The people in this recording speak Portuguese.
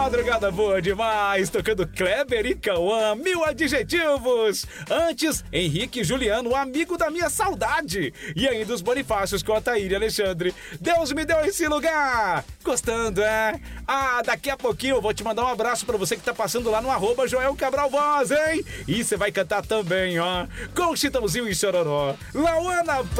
Madrugada boa demais, tocando Kleber e Cauã, 1000 adjetivos. Antes, Henrique e Juliano, amigo da minha saudade. E ainda os Bonifácios com a Taíra e Alexandre. Deus me deu esse lugar. Gostando, é? Daqui a pouquinho eu vou te mandar um abraço pra você que tá passando lá no @Joel Cabral Voz, hein? E você vai cantar também, ó. Com Chitãozinho e Chororó. Lauana